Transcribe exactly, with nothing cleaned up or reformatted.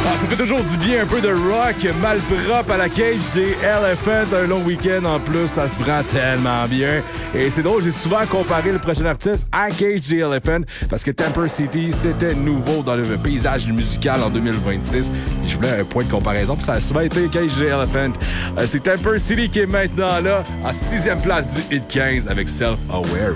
Ah, ça fait toujours du bien, un peu de rock mal propre à la Cage des Elephant. Un long week-end en plus, ça se prend tellement bien. Et c'est drôle, j'ai souvent comparé le prochain artiste à Cage the Elephant parce que Temper City, c'était nouveau dans le paysage musical en deux mille vingt-six. Je voulais un point de comparaison, puis ça a souvent été Cage the Elephant. Euh, c'est Temper City qui est maintenant là, à sixième place du Hit quinze avec Self-Aware.